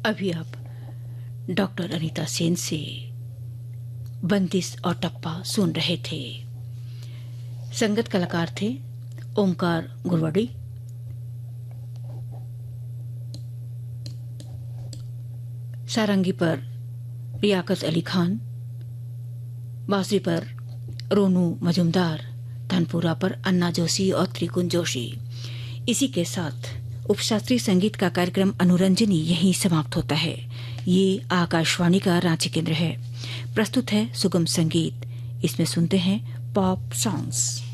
अभी आप डॉक्टर अनीता सेन से बंदिश और टप्पा सुन रहे थे। संगत कलाकार थे ओमकार गुरवड़ी, सारंगी पर रियाकत अली खान, बांसुरी पर रोनू मजुमदार, तानपुरा पर अन्ना जोशी और त्रिकुण जोशी। इसी के साथ उपशास्त्रीय संगीत का कार्यक्रम अनुरंजनी यहीं समाप्त होता है। ये आकाशवाणी का रांची केंद्र है। प्रस्तुत है सुगम संगीत। इसमें सुनते हैं पॉप सॉन्ग्स।